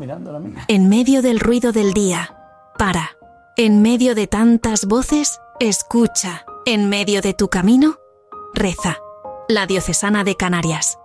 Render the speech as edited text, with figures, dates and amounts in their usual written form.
mirando ahora mismo. En medio del ruido del día, para. En medio de tantas voces, escucha. En medio de tu camino, reza. La Diocesana de Canarias.